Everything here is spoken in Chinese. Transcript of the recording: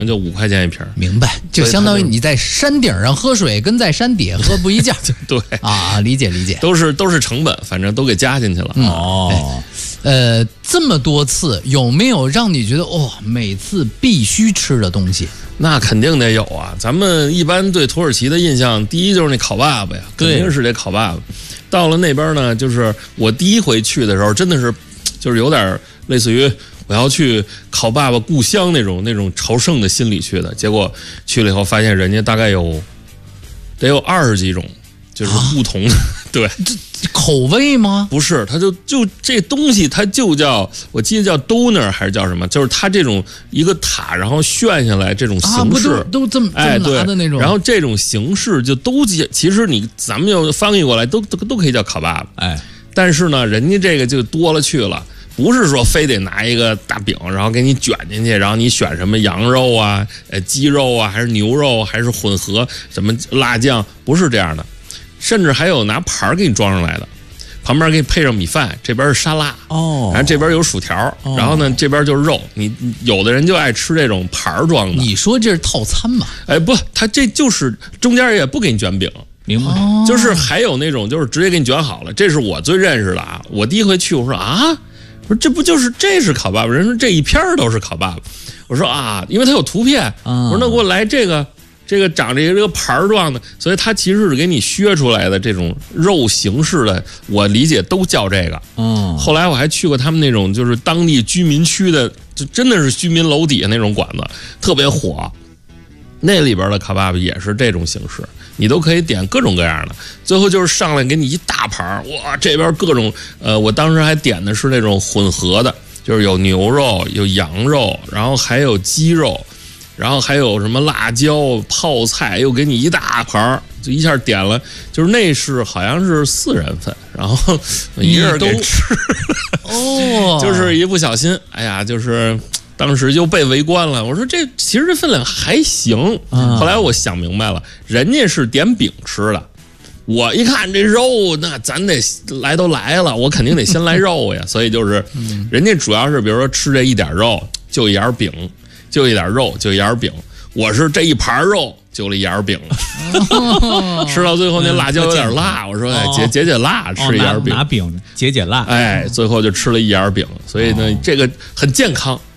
就5块钱一瓶。 明白，就相当于你在山顶上喝水跟在山底下喝不一样。 对啊，理解，都是成本，反正都给加进去了。 这么多次，有没有让你觉得每次必须吃的东西？ 那肯定得有啊！咱们一般对土耳其的印象，第一就是那烤爸爸呀，肯定是得烤爸爸。到了那边呢，就是我第一回去的时候，真的是就是有点类似于我要去烤爸爸故乡那种朝圣的心理去的。结果去了以后，发现人家大概得有20几种，就是不同的。对， 这口味吗？ 不是，它就这东西，它就叫，我记得叫 donor 还是叫什么？就是它这种一个塔，然后旋下来这种形式， 都这么拿的那种。 然后这种形式就都其实咱们要翻译过来都可以叫烤爸爸。但是呢，人家这个就多了去了。不是说非得拿一个大饼，然后给你卷进去，然后你选什么羊肉啊、鸡肉啊，还是牛肉，还是混合什么辣酱，不是这样的。甚至还有拿盘给你装上来的，旁边给你配上米饭，这边是沙拉然后这边有薯条然后呢这边就是肉。你有的人就爱吃这种盘装的。 你说这是套餐吗？ 不，他这就是中间也不给你卷饼。 明白， 就是还有那种就是直接给你卷好了。这是我最认识的啊！我第一回去，我说这是烤爸爸，人说这一片都是烤爸爸。我说因为它有图片，我说那给我来这个长这个盘状的，所以它其实是给你削出来的这种肉形式的，我理解都叫这个。后来我还去过他们那种就是当地居民区的，就真的是居民楼底下那种馆子，特别火。那里边的烤爸爸也是这种形式，你都可以点各种各样的。最后就是上来给你一大盘，哇，这边各种我当时还点的是那种混合的，就是有牛肉、有羊肉，然后还有鸡肉。然后还有什么辣椒、泡菜，又给你一大盘，就一下点了，就是那是好像是4人份，然后一人给吃，就是一不小心，就是当时就被围观了。我说其实这分量还行，后来我想明白了，人家是点饼吃的，我一看这肉，那咱得来都来了，我肯定得先来肉呀，所以就是人家主要是比如说吃这一点肉就一点饼。就一点肉，就一点饼。我是这一盘肉就了一点饼，吃到最后那辣椒有点辣，我说解辣，吃一点饼， 拿饼解辣， 最后就吃了一点饼，所以呢，这个很健康。